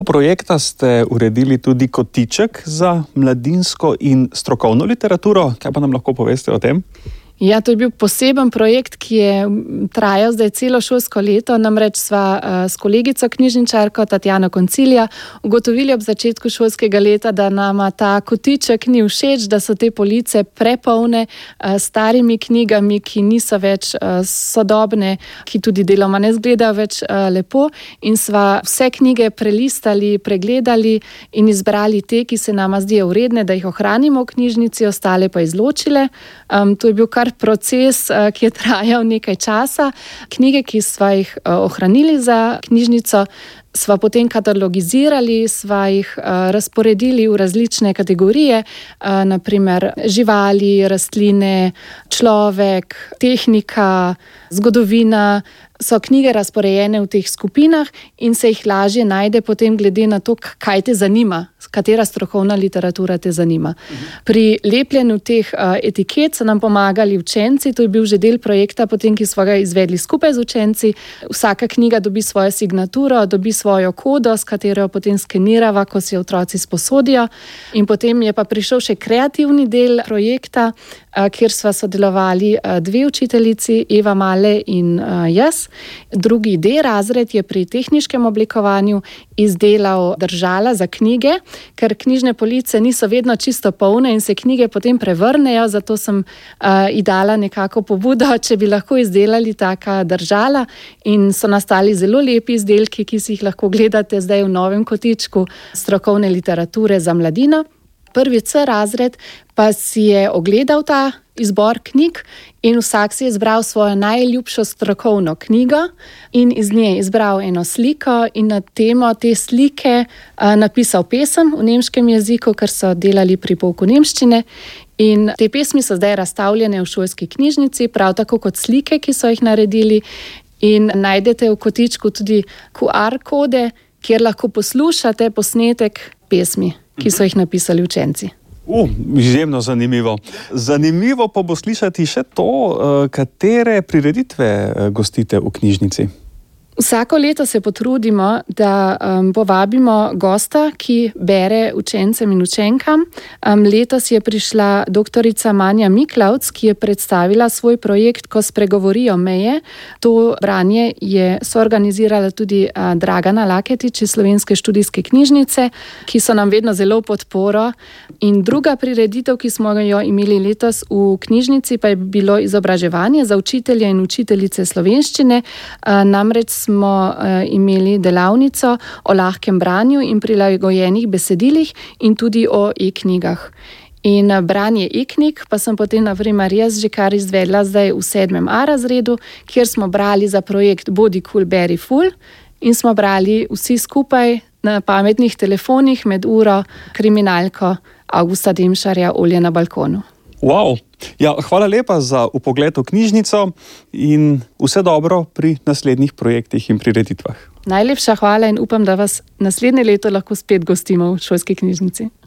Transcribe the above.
projekta ste uredili tudi kotiček za mladinsko in strokovno literaturo. Kaj pa nam lahko poveste o tem? Ja, to je bil poseben projekt, ki je trajal zdaj celo šolsko leto. Namreč sva s kolegico knjižničarko Tatjano Koncilija ugotovili ob začetku šolskega leta, da nama ta kotiček ni všeč, da so te police prepolne starimi knjigami, ki niso več sodobne, ki tudi deloma ne izgledajo več lepo. In sva vse knjige prelistali, pregledali in izbrali te, ki se nama zdijo vredne, da jih ohranimo v knjižnici, ostale pa izločile. To je bil kar proces, ki je trajal nekaj časa. Knjige, ki sva jih ohranili za knjižnico, sva potem katalogizirali, sva jih razporedili v različne kategorije, naprimer živali, rastline, človek, tehnika, zgodovina. So knjige razporejene v teh skupinah in se jih lažje najde potem glede na to, kaj te zanima, katera strokovna literatura te zanima. Pri lepljenju teh etiket so nam pomagali učenci, to je bil že del projekta, potem, ki smo ga izvedli skupaj z učenci. Vsaka knjiga dobi svojo signaturo, dobi svojo kodo, s katero potem skenirava, ko si otroci sposodijo. In potem je pa prišel še kreativni del projekta, kjer sva sodelovali dve učiteljici, Eva Male in jaz. Drugi D razred je pri tehniškem oblikovanju izdelal držala za knjige, ker knjižne police niso vedno čisto polne in se knjige potem prevrnejo, zato sem ji dala nekako pobudo, če bi lahko izdelali taka držala, in so nastali zelo lepi izdelki, ki si jih lahko gledate zdaj v novem kotičku strokovne literature za mladino. Prvi C razred pa si je ogledal ta izbor knjig in vsak si je izbral svojo najljubšo strokovno knjigo in iz nje izbral eno sliko in na temo te slike napisal pesem v nemškem jeziku, ker so delali pri pouku nemščine. In te pesmi so zdaj razstavljene v šolski knjižnici, prav tako kot slike, ki so jih naredili, in najdete v kotičku tudi QR kode, kjer lahko poslušate posnetek pesmi, ki so jih napisali učenci. Izjemno zanimivo. Zanimivo pa bo slišati še to, katere prireditve gostite v knjižnici. Vsako leto se potrudimo, da povabimo gosta, ki bere učencem in učenkam. Letos je prišla doktorica Manja Miklavc, ki je predstavila svoj projekt Ko spregovorijo meje. To branje je soorganizirala tudi Dragana Laketič iz Slovenske študijske knjižnice, ki so nam vedno zelo v podporo. In druga prireditev, ki smo jo imeli letos v knjižnici, pa je bilo izobraževanje za učitelje in učiteljice slovenščine. Namreč smo imeli delavnico o lahkem branju in prilagojenih besedilih in tudi o e-knjigah. In branje e-knjig pa sem potem naprimer jaz že kar izvedla zdaj v 7A razredu, kjer smo brali za projekt Bodi cool, beri ful in smo brali vsi skupaj na pametnih telefonih med uro kriminalko Avgusta Demšarja Olje na balkonu. Wow. Ja, hvala lepa za vpogled v knjižnico in vse dobro pri naslednjih projektih in prireditvah. Najlepša hvala in upam, da vas naslednje leto lahko spet gostimo v šolski knjižnici.